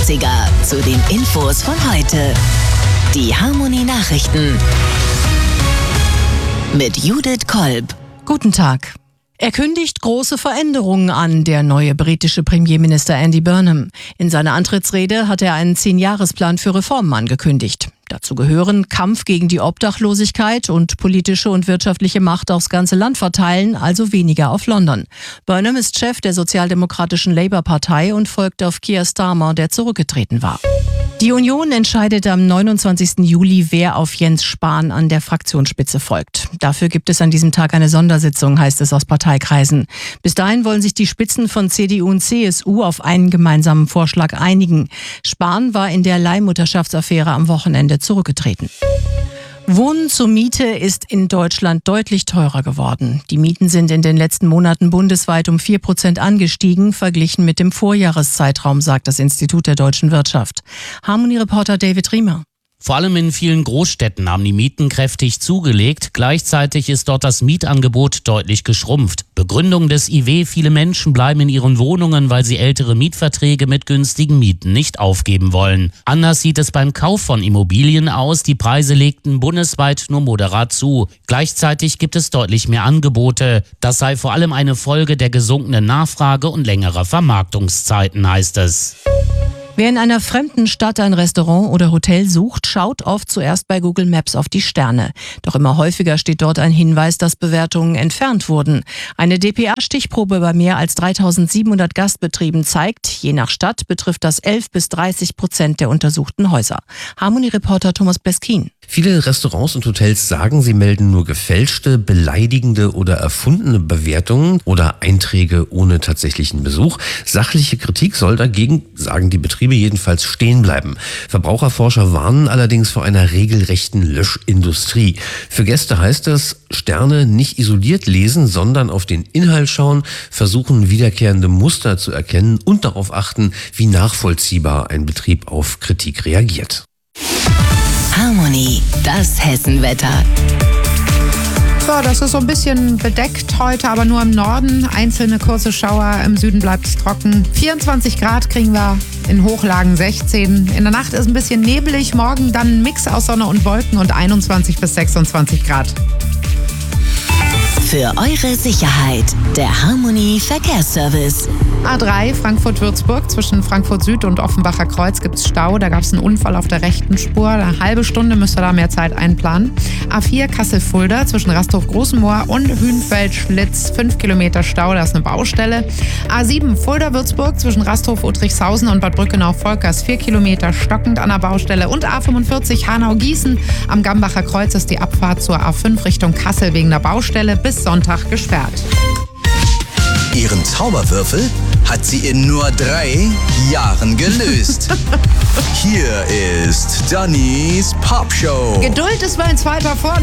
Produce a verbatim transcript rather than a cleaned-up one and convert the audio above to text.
dreißiger zu den Infos von heute. Die Harmony Nachrichten mit Judith Kolb. Guten Tag. Er kündigt große Veränderungen an, der neue britische Premierminister Andy Burnham. In seiner Antrittsrede hat er einen Zehn-Jahresplan für Reformen angekündigt. Dazu gehören Kampf gegen die Obdachlosigkeit und politische und wirtschaftliche Macht aufs ganze Land verteilen, also weniger auf London. Burnham ist Chef der sozialdemokratischen Labour-Partei und folgt auf Keir Starmer, der zurückgetreten war. Die Union entscheidet am neunundzwanzigsten Juli, wer auf Jens Spahn an der Fraktionsspitze folgt. Dafür gibt es an diesem Tag eine Sondersitzung, heißt es aus Parteikreisen. Bis dahin wollen sich die Spitzen von C D U und C S U auf einen gemeinsamen Vorschlag einigen. Spahn war in der Leihmutterschaftsaffäre am Wochenende zurückgetreten. Wohnen zur Miete ist in Deutschland deutlich teurer geworden. Die Mieten sind in den letzten Monaten bundesweit um vier Prozent angestiegen, verglichen mit dem Vorjahreszeitraum, sagt das Institut der deutschen Wirtschaft. Harmony-Reporter David Riemer. Vor allem in vielen Großstädten haben die Mieten kräftig zugelegt. Gleichzeitig ist dort das Mietangebot deutlich geschrumpft. Begründung des I W: viele Menschen bleiben in ihren Wohnungen, weil sie ältere Mietverträge mit günstigen Mieten nicht aufgeben wollen. Anders sieht es beim Kauf von Immobilien aus. Die Preise legten bundesweit nur moderat zu. Gleichzeitig gibt es deutlich mehr Angebote. Das sei vor allem eine Folge der gesunkenen Nachfrage und längerer Vermarktungszeiten, heißt es. Wer in einer fremden Stadt ein Restaurant oder Hotel sucht, schaut oft zuerst bei Google Maps auf die Sterne. Doch immer häufiger steht dort ein Hinweis, dass Bewertungen entfernt wurden. Eine D P A-Stichprobe bei mehr als dreitausendsiebenhundert Gastbetrieben zeigt, je nach Stadt betrifft das elf bis dreißig Prozent der untersuchten Häuser. Harmony-Reporter Thomas Beskin. Viele Restaurants und Hotels sagen, sie melden nur gefälschte, beleidigende oder erfundene Bewertungen oder Einträge ohne tatsächlichen Besuch. Sachliche Kritik soll dagegen, sagen die Betriebe, jedenfalls stehen bleiben. Verbraucherforscher warnen allerdings vor einer regelrechten Löschindustrie. Für Gäste heißt es, Sterne nicht isoliert lesen, sondern auf den Inhalt schauen, versuchen wiederkehrende Muster zu erkennen und darauf achten, wie nachvollziehbar ein Betrieb auf Kritik reagiert. Harmony, das Hessenwetter. So, das ist so ein bisschen bedeckt heute, aber nur im Norden. Einzelne kurze Schauer, im Süden bleibt es trocken. vierundzwanzig Grad kriegen wir, in Hochlagen sechzehn. In der Nacht ist ein bisschen nebelig, morgen dann ein Mix aus Sonne und Wolken und einundzwanzig bis sechsundzwanzig Grad. Für eure Sicherheit, der Harmony Verkehrsservice. A drei Frankfurt-Würzburg, zwischen Frankfurt Süd und Offenbacher Kreuz gibt es Stau. Da gab es einen Unfall auf der rechten Spur. Eine halbe Stunde müsst ihr da mehr Zeit einplanen. A vier Kassel-Fulda, zwischen Rasthof-Großenmoor und Hünfeld-Schlitz, fünf Kilometer Stau, da ist eine Baustelle. A sieben Fulda-Würzburg, zwischen Rasthof-Uttrichshausen und Bad Brückenau-Volkers, vier Kilometer stockend an der Baustelle. Und A fünfundvierzig Hanau-Gießen, am Gambacher Kreuz ist die Abfahrt zur A fünf Richtung Kassel wegen der Baustelle bis Sonntag gesperrt. Ihren Zauberwürfel hat sie in nur drei Jahren gelöst. Hier ist Dannys Popshow. Geduld ist mein zweiter Vorname.